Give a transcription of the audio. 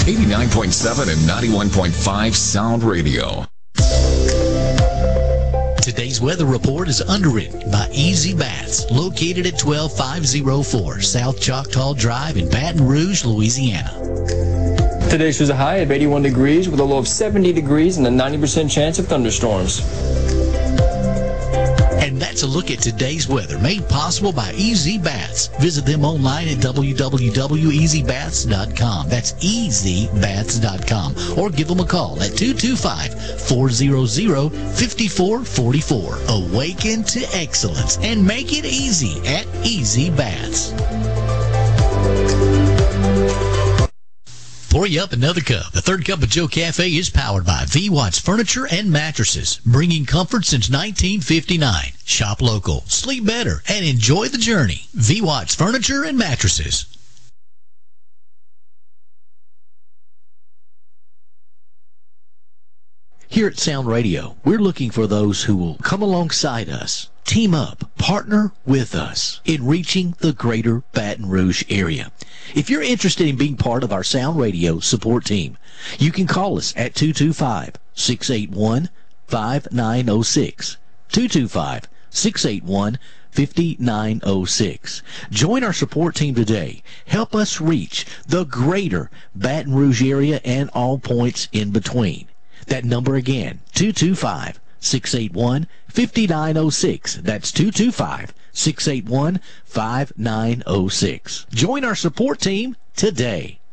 89.7 and 91.5 Sound Radio. Today's weather report is underwritten by Easy Bats, located at 12504 South Choctaw Drive in Baton Rouge, Louisiana. Today shows a high of 81 degrees with a low of 70 degrees and a 90% chance of thunderstorms. And that's a look at today's weather, made possible by Easy Bats. Visit them online at www.easybats.com. That's easybats.com. Or give them a call at 225-400-5444. Awaken to excellence and make it easy at Easy Bats. Pour you up another cup. The Third Cup of Joe Cafe is powered by V. Watts Furniture and Mattresses, bringing comfort since 1959. Shop local, sleep better, and enjoy the journey. V. Watts Furniture and Mattresses. Here at Sound Radio, we're looking for those who will come alongside us, team up, partner with us in reaching the greater Baton Rouge area. If you're interested in being part of our Sound Radio support team, you can call us at 225-681-5906. 225-681-5906. Join our support team today. Help us reach the greater Baton Rouge area and all points in between. That number again, 225-681-5906. That's 225-681-5906. Join our support team today.